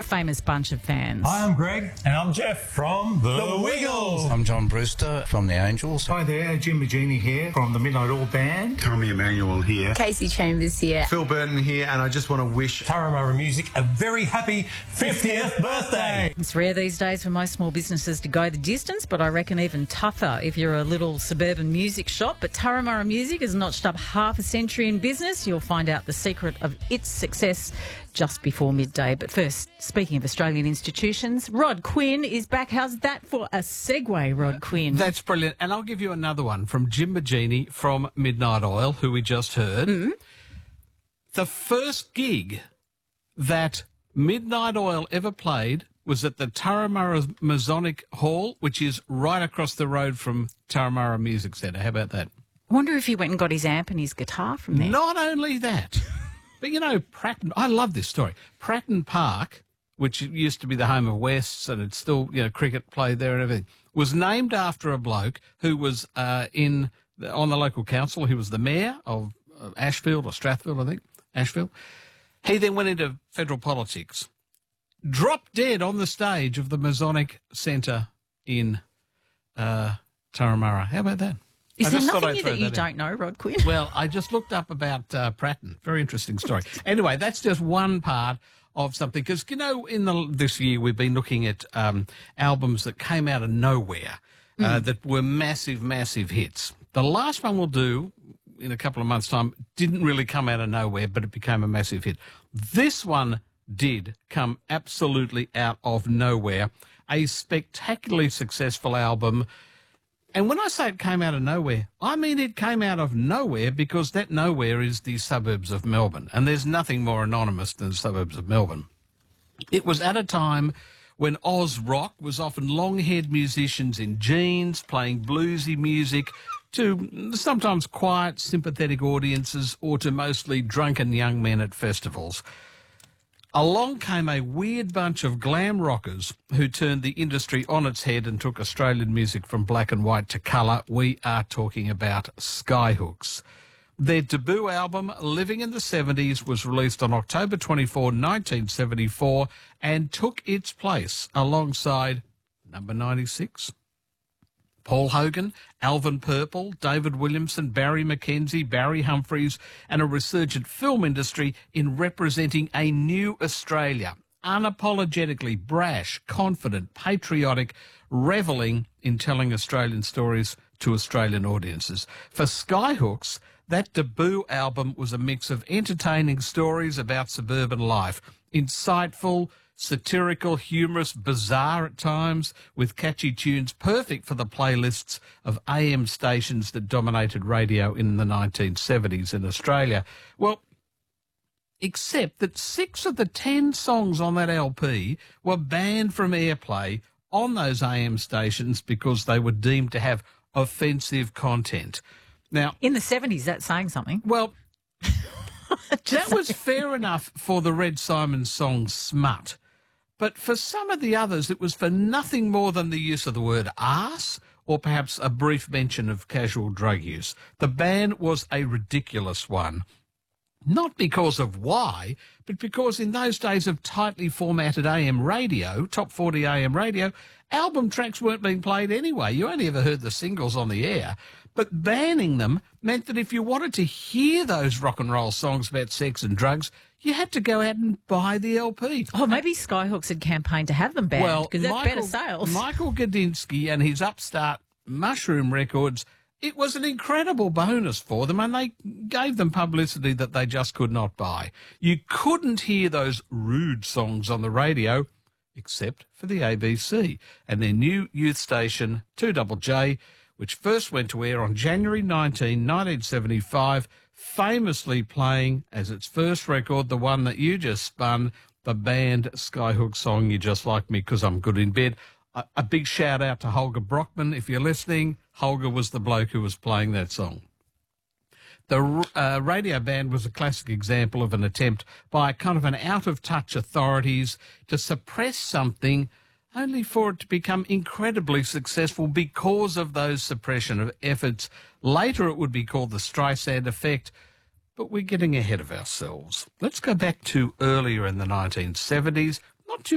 famous bunch of fans. Hi, I'm Greg. And I'm Jeff from The Wiggles. I'm John Brewster from The Angels. Hi there, Jim Magini here from the Midnight Oil Band. Tommy Emmanuel here. Casey Chambers here. Phil Burton here, and I just want to wish Turramurra Music a very happy 50th birthday. It's rare these days for most small businesses to go the distance, but I reckon even tougher if you're a little suburban music shop. But Turramurra Music has notched up half a century in business. You'll find out the secret of its success just before midday. But first, speaking of Australian institutions, Rod Quinn is back. How's that for a segue, Rod Quinn? That's brilliant. And I'll give you another one from Jim Magini from Midnight Oil, who we just heard. Mm-hmm. The first gig that Midnight Oil ever played was at the Turramurra Masonic Hall, which is right across the road from Turramurra Music Centre. How about that? I wonder if he went and got his amp and his guitar from there. Not only that, but, you know, Pratton, I love this story. Pratton Park, which used to be the home of Wests, and it's still, you know, cricket played there and everything, was named after a bloke who was on the local council. He was the mayor of Ashfield or Strathfield, I think, Ashfield. He then went into federal politics, dropped dead on the stage of the Masonic Centre in Turramurra. How about that? Is there nothing that you don't know, Rod Quinn? Well, I just looked up about Pratton. Very interesting story. Anyway, that's just one part of something. Because, you know, this year we've been looking at albums that came out of nowhere that were massive, massive hits. The last one we'll do in a couple of months' time didn't really come out of nowhere, but it became a massive hit. This one did come absolutely out of nowhere. A spectacularly successful album. And when I say it came out of nowhere, I mean it came out of nowhere because that nowhere is the suburbs of Melbourne. And there's nothing more anonymous than the suburbs of Melbourne. It was at a time when Oz rock was often long-haired musicians in jeans playing bluesy music to sometimes quiet, sympathetic audiences or to mostly drunken young men at festivals. Along came a weird bunch of glam rockers who turned the industry on its head and took Australian music from black and white to colour. We are talking about Skyhooks. Their debut album, Living in the 70s, was released on October 24, 1974, and took its place alongside number 96. Paul Hogan, Alvin Purple, David Williamson, Barry McKenzie, Barry Humphries, and a resurgent film industry in representing a new Australia, unapologetically brash, confident, patriotic, revelling in telling Australian stories to Australian audiences. For Skyhooks, that debut album was a mix of entertaining stories about suburban life, insightful, satirical, humorous, bizarre at times, with catchy tunes perfect for the playlists of AM stations that dominated radio in the 1970s in Australia. Well, except that 6 of the 10 songs on that LP were banned from airplay on those AM stations because they were deemed to have offensive content. Now, in the 70s, that's saying something. Well, that was fair enough for the Red Simon song Smut. But for some of the others, it was for nothing more than the use of the word arse or perhaps a brief mention of casual drug use. The ban was a ridiculous one. Not because of why, but because in those days of tightly formatted AM radio, top 40 AM radio, album tracks weren't being played anyway. You only ever heard the singles on the air. But banning them meant that if you wanted to hear those rock and roll songs about sex and drugs, you had to go out and buy the LP. Oh, maybe Skyhooks had campaigned to have them banned because that's better sales. Michael Gudinski and his upstart Mushroom Records, it was an incredible bonus for them, and they gave them publicity that they just could not buy. You couldn't hear those rude songs on the radio, except for the ABC and their new youth station, 2JJ, which first went to air on January 19, 1975, famously playing as its first record the one that you just spun, the band Skyhook song, You Just Like Me 'Cause I'm Good in Bed. A big shout out to Holger Brockman. If you're listening, Holger was the bloke who was playing that song. The radio ban was a classic example of an attempt by kind of an out-of-touch authorities to suppress something only for it to become incredibly successful because of those suppression efforts. Later it would be called the Streisand effect, but we're getting ahead of ourselves. Let's go back to earlier in the 1970s, not too